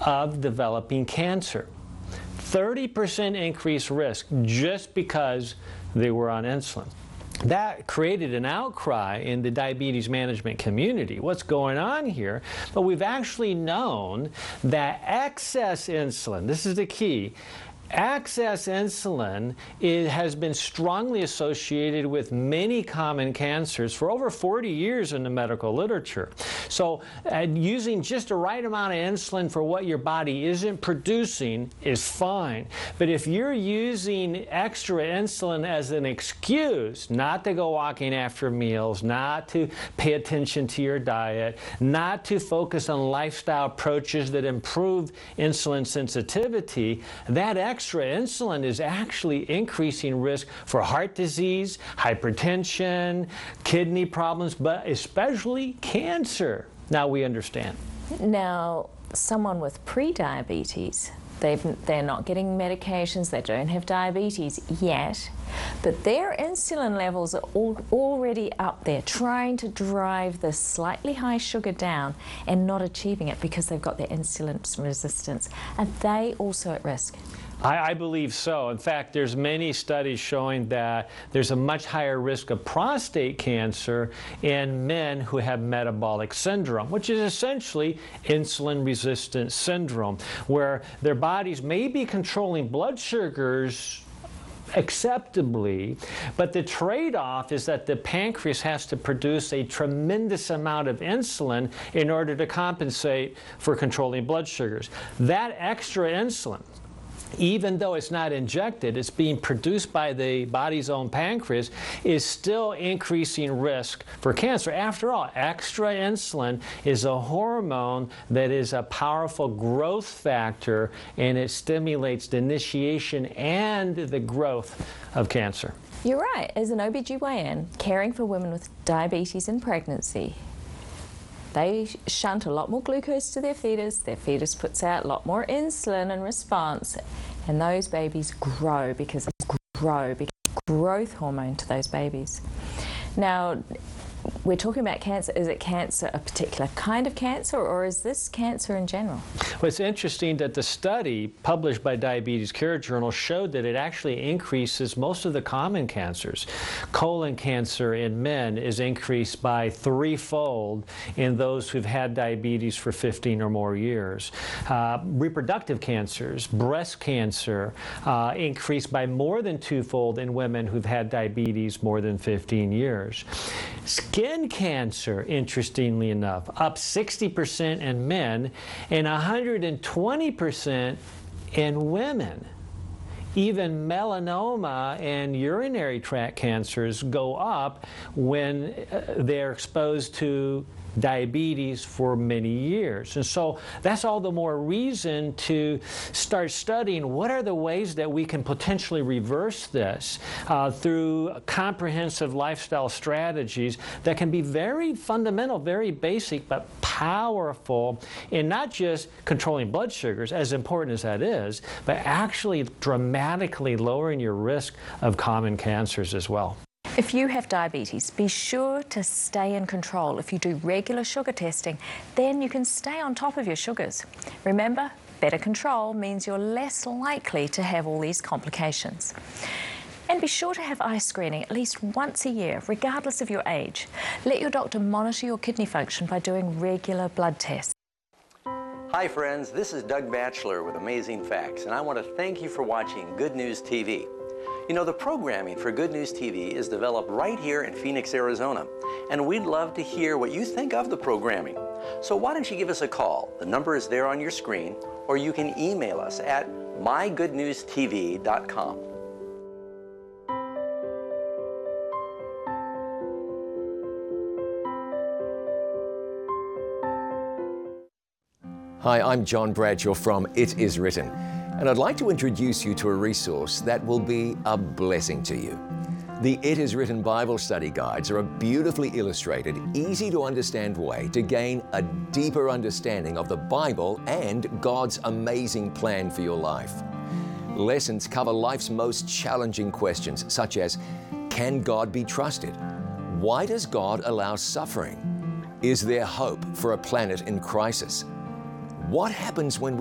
of developing cancer. 30% increased risk just because they were on insulin. That created an outcry in the diabetes management community. What's going on here? But we've actually known that excess insulin, this is the key, excess insulin has been strongly associated with many common cancers for over 40 years in the medical literature. So using just the right amount of insulin for what your body isn't producing is fine. But if you're using extra insulin as an excuse not to go walking after meals, not to pay attention to your diet, not to focus on lifestyle approaches that improve insulin sensitivity, that extra insulin is actually increasing risk for heart disease, hypertension, kidney problems, but especially cancer. Now we understand. Now, someone with pre-diabetes, they're not getting medications, they don't have diabetes yet, but their insulin levels are already up there, trying to drive the slightly high sugar down and not achieving it because they've got their insulin resistance. Are they also at risk? I believe so. In fact, there's many studies showing that there's a much higher risk of prostate cancer in men who have metabolic syndrome, which is essentially insulin-resistant syndrome, where their bodies may be controlling blood sugars acceptably, but the trade-off is that the pancreas has to produce a tremendous amount of insulin in order to compensate for controlling blood sugars. That extra insulin, even though it's not injected, it's being produced by the body's own pancreas, is still increasing risk for cancer. After all, extra insulin is a hormone that is a powerful growth factor, and it stimulates the initiation and the growth of cancer. You're right. As an OBGYN caring for women with diabetes in pregnancy, they shunt a lot more glucose to their fetus puts out a lot more insulin in response, and those babies grow because growth hormone to those babies. Now, we're talking about cancer. Is it cancer, a particular kind of cancer, or is this cancer in general? Well, it's interesting that the study published by Diabetes Care Journal showed that it actually increases most of the common cancers. Colon cancer in men is increased by 3-fold in those who've had diabetes for 15 or more years. Reproductive cancers, breast cancer, increased by more than 2-fold in women who've had diabetes more than 15 years. Skin cancer, interestingly enough, up 60% in men and 120% in women. Even melanoma and urinary tract cancers go up when they're exposed to diabetes for many years. And so that's all the more reason to start studying what are the ways that we can potentially reverse this through comprehensive lifestyle strategies that can be very fundamental, very basic, but powerful in not just controlling blood sugars, as important as that is, but actually dramatically lowering your risk of common cancers as well. If you have diabetes, be sure to stay in control. If you do regular sugar testing, then you can stay on top of your sugars. Remember, better control means you're less likely to have all these complications. And be sure to have eye screening at least once a year, regardless of your age. Let your doctor monitor your kidney function by doing regular blood tests. Hi friends, this is Doug Batchelor with Amazing Facts, and I want to thank you for watching Good News TV. You know, the programming for Good News TV is developed right here in Phoenix, Arizona, and we'd love to hear what you think of the programming. So why don't you give us a call? The number is there on your screen, or you can email us at mygoodnewstv.com. Hi, I'm John Bradshaw from It Is Written, and I'd like to introduce you to a resource that will be a blessing to you. The It Is Written Bible Study Guides are a beautifully illustrated, easy to understand way to gain a deeper understanding of the Bible and God's amazing plan for your life. Lessons cover life's most challenging questions, such as, can God be trusted? Why does God allow suffering? Is there hope for a planet in crisis? What happens when we